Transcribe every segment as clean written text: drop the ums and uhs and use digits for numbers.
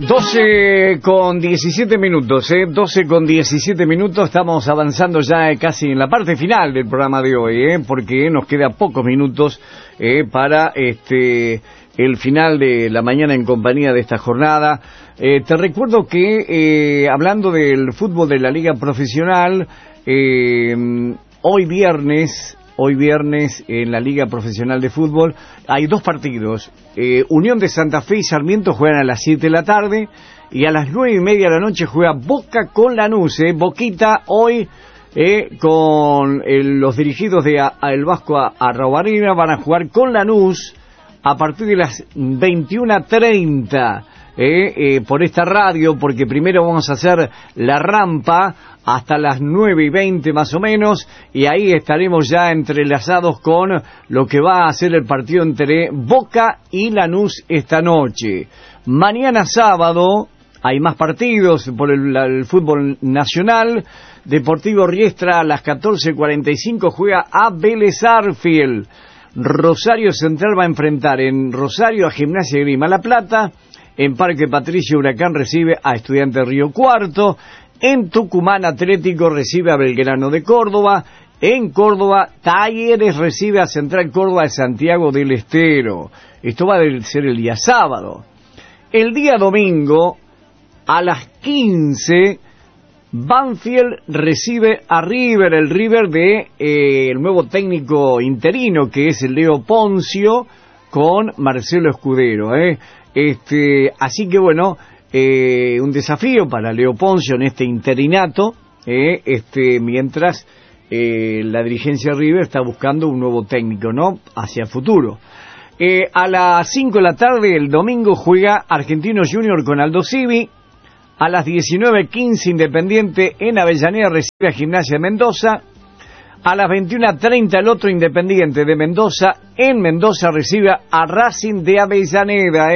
12 con 17 minutos, 12 con 17 minutos, estamos avanzando ya casi en la parte final del programa de hoy, porque nos queda pocos minutos para el final de la mañana en compañía de esta jornada. Te recuerdo que hablando del fútbol de la Liga Profesional, hoy viernes en la Liga Profesional de Fútbol hay dos partidos. Unión de Santa Fe y Sarmiento juegan a las 7 de la tarde y a las 9:30 de la noche juega Boca con Lanús. Boquita hoy con los dirigidos de El Vasco Arrobarina van a jugar con Lanús a partir de las 21:30 por esta radio, porque primero vamos a hacer la rampa hasta las 9:20 más o menos, y ahí estaremos ya entrelazados con lo que va a ser el partido entre Boca y Lanús esta noche. Mañana sábado hay más partidos por el fútbol nacional. Deportivo Riestra a las 14:45 juega a Vélez Arfield. Rosario Central va a enfrentar en Rosario a Gimnasia de Grima La Plata. En Parque Patricio Huracán recibe a Estudiantes Río Cuarto. En Tucumán Atlético recibe a Belgrano de Córdoba. En Córdoba Talleres recibe a Central Córdoba de Santiago del Estero. Esto va a ser el día sábado. El día domingo a las 15 Banfield recibe a River, el River de el nuevo técnico interino que es el Leo Poncio con Marcelo Escudero. Así que bueno, un desafío para Leo Poncio en este interinato, mientras la dirigencia de River está buscando un nuevo técnico, ¿no? Hacia el futuro. A las 5 de la tarde el domingo juega Argentinos Junior con Aldo Civi. A las 19:15 Independiente en Avellaneda recibe a Gimnasia de Mendoza. A las 21:30 el otro Independiente de Mendoza en Mendoza recibe a Racing de Avellaneda,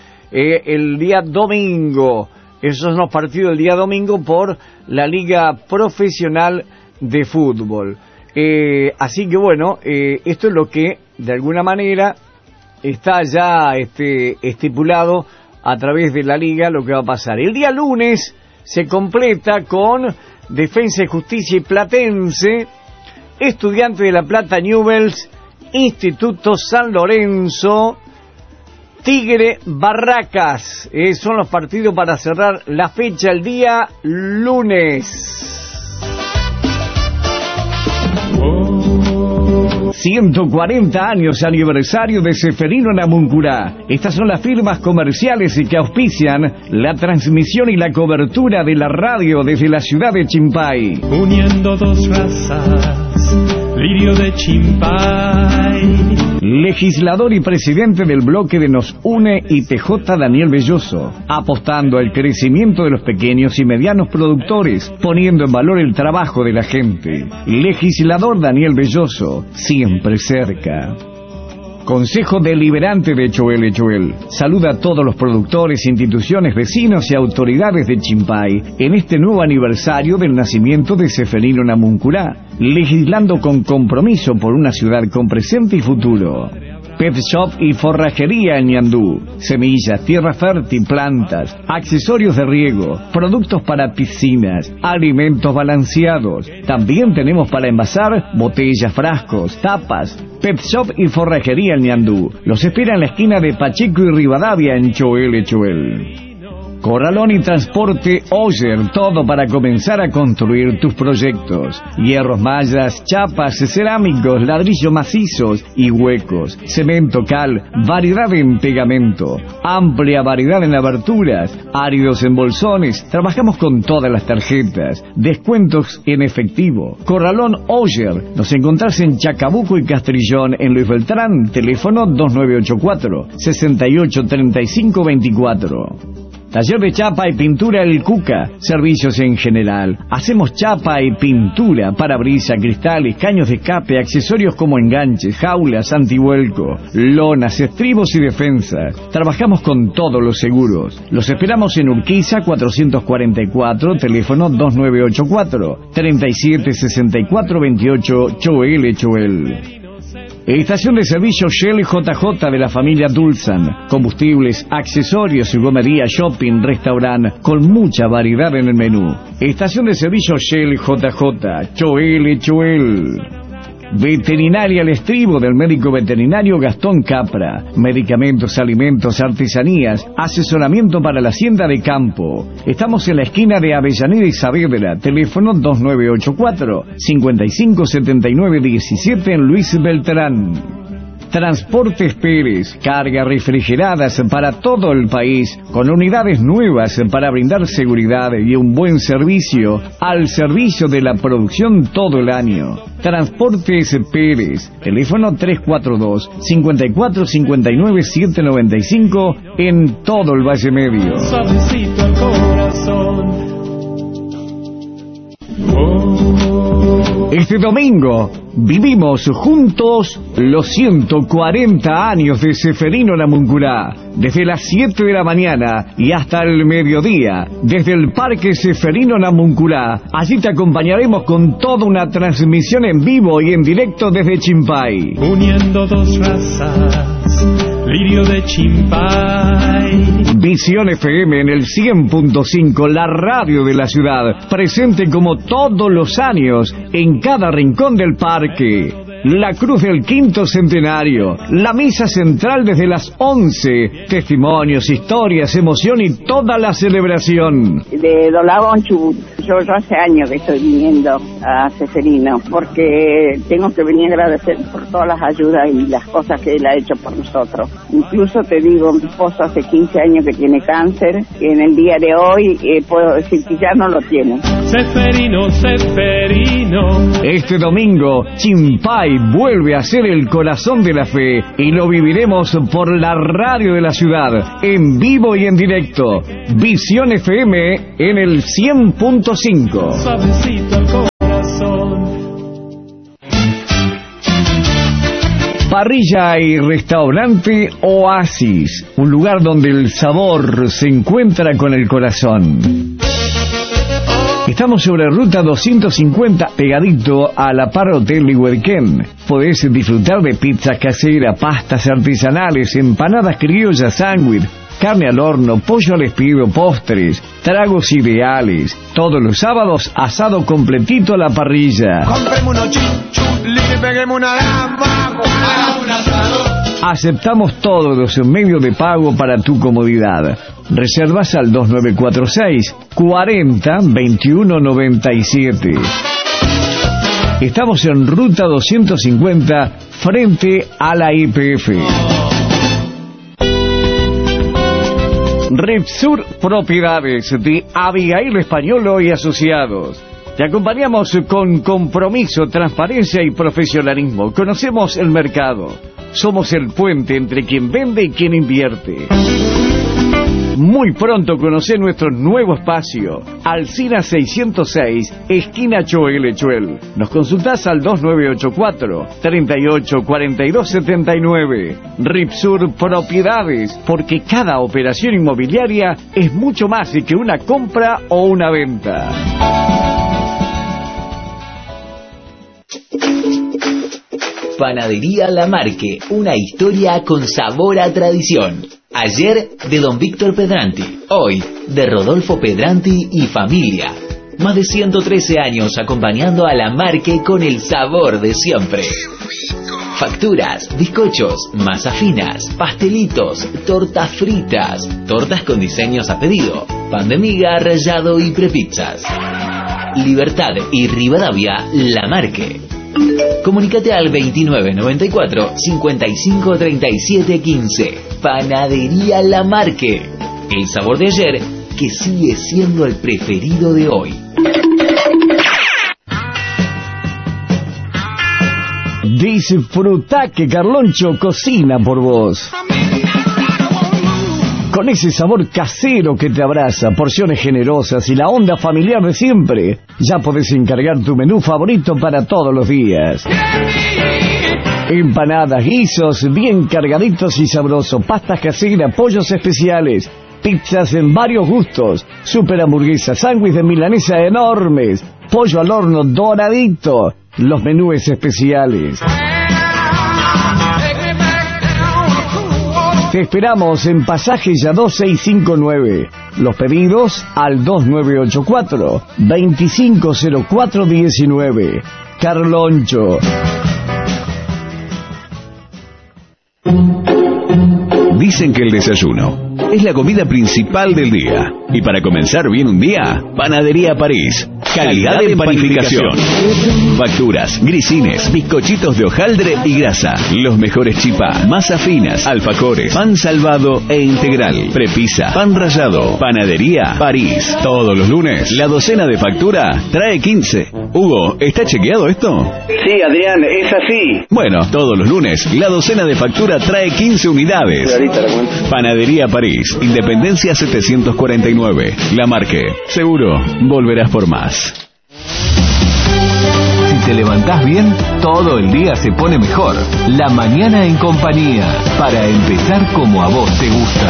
el día domingo. Esos son los partidos del día domingo por la Liga Profesional de Fútbol. Así que bueno, esto es lo que de alguna manera está ya estipulado a través de la Liga, lo que va a pasar. El día lunes se completa con Defensa y Justicia y Platense, Estudiantes de La Plata Newell's, Instituto San Lorenzo, Tigre Barracas. Son los partidos para cerrar la fecha el día lunes. 140 años aniversario de Ceferino Namuncurá. Estas son las firmas comerciales que auspician la transmisión y la cobertura de la radio desde la ciudad de Chimpay. Uniendo dos razas, Lirio de Chimpay. Legislador y presidente del bloque de Nos Une IPJ Daniel Belloso, apostando al crecimiento de los pequeños y medianos productores, poniendo en valor el trabajo de la gente. Legislador Daniel Belloso, siempre cerca. Consejo Deliberante de Choel. Saluda a todos los productores, instituciones, vecinos y autoridades de Chimpay en este nuevo aniversario del nacimiento de Ceferino Namuncurá, legislando con compromiso por una ciudad con presente y futuro. Pet Shop y Forrajería en Ñandú. Semillas, tierra fértil, plantas, accesorios de riego, productos para piscinas, alimentos balanceados. También tenemos para envasar botellas, frascos, tapas. Pet Shop y Forrajería en Ñandú. Los espera en la esquina de Pacheco y Rivadavia en Choel. Corralón y Transporte Oyer, todo para comenzar a construir tus proyectos. Hierros, mallas, chapas, cerámicos, ladrillos macizos y huecos, cemento, cal, variedad en pegamento, amplia variedad en aberturas, áridos en bolsones. Trabajamos con todas las tarjetas, descuentos en efectivo. Corralón Oyer, nos encontrás en Chacabuco y Castrillón en Luis Beltrán, teléfono 2984 683524. Taller de chapa y pintura El Cuca, servicios en general. Hacemos chapa y pintura, parabrisas, cristales, caños de escape, accesorios como enganches, jaulas, antivuelco, lonas, estribos y defensas. Trabajamos con todos los seguros. Los esperamos en Urquiza 444, teléfono 2984 376428 Choel. Estación de servicio Shell JJ de la familia Dulsan. Combustibles, accesorios, gomería, shopping, restaurante, con mucha variedad en el menú. Estación de servicio Shell JJ. Choel. Veterinaria al Estribo del médico veterinario Gastón Capra. Medicamentos, alimentos, artesanías, asesoramiento para la hacienda de campo. Estamos en la esquina de Avellaneda y Saavedra. Teléfono 2984-557917 en Luis Beltrán. Transportes Pérez, cargas refrigeradas para todo el país, con unidades nuevas para brindar seguridad y un buen servicio, al servicio de la producción todo el año. Transportes Pérez, teléfono 342-5459-795 en todo el Valle Medio. Suavecito al corazón. Este domingo vivimos juntos los 140 años de Seferino Namuncurá, desde las 7 de la mañana y hasta el mediodía, desde el Parque Seferino Namuncurá. Allí te acompañaremos con toda una transmisión en vivo y en directo desde Chimpay. Uniendo dos razas, lirio de Chimpay. Visión FM en el 100.5, la radio de la ciudad, presente como todos los años en cada rincón del parque. La cruz del quinto centenario, la misa central desde las 11, testimonios, historias, emoción y toda la celebración. De Dolabón, Chubut. Yo hace años que estoy viniendo a Seferino, porque tengo que venir a agradecer por todas las ayudas y las cosas que él ha hecho por nosotros. Incluso te digo, mi esposo hace 15 años que tiene cáncer, y en el día de hoy puedo decir que ya no lo tiene. Seferino. Este domingo, Chimpay vuelve a ser el corazón de la fe y lo viviremos por la radio de la ciudad, en vivo y en directo. Visión FM en el 100.5. Suavecito al corazón. Parrilla y restaurante Oasis, un lugar donde el sabor se encuentra con el corazón. Estamos sobre ruta 250, pegadito a la par Hotel Lihuerquén. Podés disfrutar de pizza casera, pastas artesanales, empanadas criollas, sándwich, carne al horno, pollo al espiedo, postres, tragos ideales. Todos los sábados, asado completito a la parrilla. Compremos unos chinchulis y peguemos una gamba para un asado. Aceptamos todos los medios de pago para tu comodidad. Reservas al 2946 40 21 97. Estamos en ruta 250 frente a la IPF. Repsur Propiedades de Abigail Españolo y Asociados. Te acompañamos con compromiso, transparencia y profesionalismo. Conocemos el mercado. Somos el puente entre quien vende y quien invierte. Muy pronto conocé nuestro nuevo espacio, Alsina 606, esquina Choel. Nos consultás al 2984-384279. Ripsur Propiedades, porque cada operación inmobiliaria es mucho más que una compra o una venta. Panadería La Marque, una historia con sabor a tradición. Ayer de don Víctor Pedranti, hoy de Rodolfo Pedranti y familia. Más de 113 años acompañando a La Marque con el sabor de siempre. Facturas, bizcochos, masas finas, pastelitos, tortas fritas, tortas con diseños a pedido, pan de miga, rallado y prepizzas. Libertad y Rivadavia, La Marque. Comunícate al 2994 5537 15. Panadería La Marque. El sabor de ayer que sigue siendo el preferido de hoy. Disfruta que Carloncho cocina por vos. Con ese sabor casero que te abraza, porciones generosas y la onda familiar de siempre, ya podés encargar tu menú favorito para todos los días. Empanadas, guisos, bien cargaditos y sabrosos, pastas caseras, pollos especiales, pizzas en varios gustos, super hamburguesas, sándwich de milanesa enormes, pollo al horno doradito, los menús especiales. Te esperamos en Pasaje Ya 2659. Los pedidos al 2984-250419. Carloncho. Dicen que el desayuno es la comida principal del día. Y para comenzar bien un día, Panadería París. Calidad en panificación. Facturas, grisines, bizcochitos de hojaldre y grasa. Los mejores chipá, masas finas, alfajores, pan salvado e integral, prepisa, pan rallado. Panadería París. Todos los lunes, la docena de factura trae 15. Hugo, ¿está chequeado esto? Sí, Adrián, es así. Bueno, todos los lunes, la docena de factura trae 15 unidades. Panadería París, Independencia 749. La Marque. Seguro, volverás por más. Si te levantás bien, todo el día se pone mejor. La mañana en compañía, para empezar como a vos te gusta.